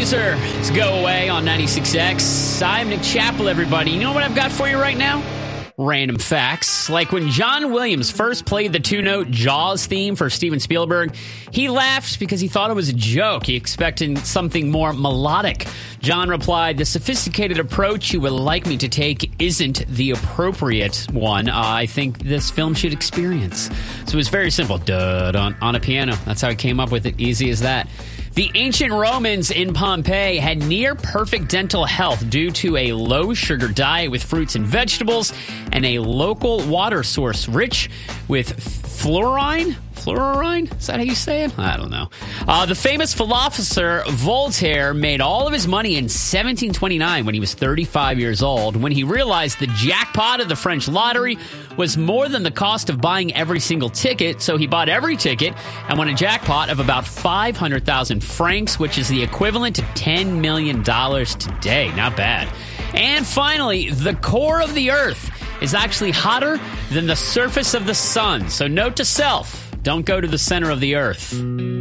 Loser. Let's go away on 96X. I'm Nick Chappell, everybody. You know what I've got for you right now? Random facts. Like when John Williams first played the two-note Jaws theme for Steven Spielberg, he laughed because he thought it was a joke. He expected something more melodic. John replied, "The sophisticated approach you would like me to take isn't the appropriate one. I think this film should experience." So it was very simple. On a piano. That's how he came up with it. Easy as that. The ancient Romans in Pompeii had near-perfect dental health due to a low-sugar diet with fruits and vegetables and a local water source rich with fluorine? Fluorine? Is that how you say it? I don't know. The famous philosopher Voltaire made all of his money in 1729 when he was 35 years old, when he realized the jackpot of the French lottery was more than the cost of buying every single ticket, so he bought every ticket and won a jackpot of about 500,000 francs, which is the equivalent to $10 million today. Not bad. And finally, the core of the Earth is actually hotter than the surface of the sun. So note to self, don't go to the center of the Earth.